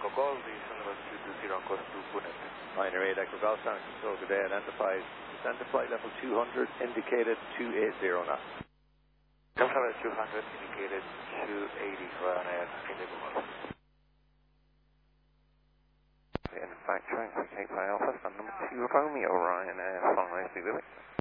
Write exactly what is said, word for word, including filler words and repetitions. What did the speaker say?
Echo Golf, descend level two two zero, course to Pune. nine eight Echo Golf, San Francisco, good day, identified, descend to flight level two hundred, indicated two eighty knots. Delta level two hundred, indicated two eighty for Ryanair, Indigo Golf. In fact, trying to take my Alpha, stand number two Romeo, Ryanair, five, be with it.